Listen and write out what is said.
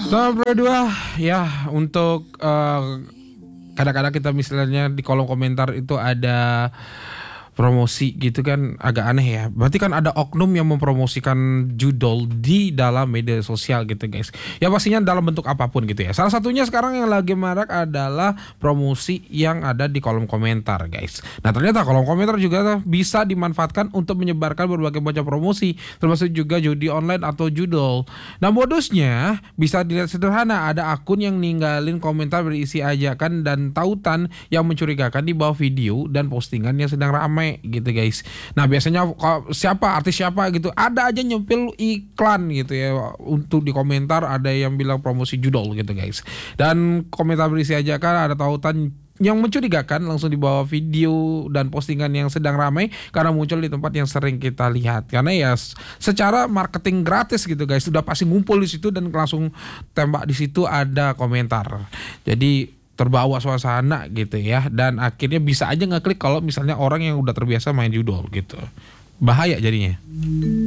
Nomor dua ya untuk kadang-kadang kita misalnya di kolom komentar itu ada promosi gitu kan agak aneh ya. Berarti kan ada oknum yang mempromosikan judol di dalam media sosial gitu guys. Ya pastinya dalam bentuk apapun gitu ya. Salah satunya sekarang yang lagi marak adalah promosi yang ada di kolom komentar guys. Nah ternyata kolom komentar juga bisa dimanfaatkan untuk menyebarkan berbagai macam promosi, termasuk juga judi online atau judol. Nah modusnya bisa dilihat sederhana, ada akun yang ninggalin komentar berisi ajakan dan tautan yang mencurigakan di bawah video dan postingan yang sedang ramai gitu guys. Nah biasanya siapa artis siapa gitu ada aja nyempil iklan gitu ya untuk di komentar, ada yang bilang promosi judol gitu guys. Dan komentar berisi ajakan ada tautan yang mencurigakan langsung di bawah video dan postingan yang sedang ramai karena muncul di tempat yang sering kita lihat. Karena ya secara marketing gratis gitu guys, sudah pasti ngumpul di situ dan langsung tembak di situ ada komentar. Jadi terbawa suasana gitu ya, dan akhirnya bisa aja ngeklik kalau misalnya orang yang udah terbiasa main judol gitu. Bahaya jadinya.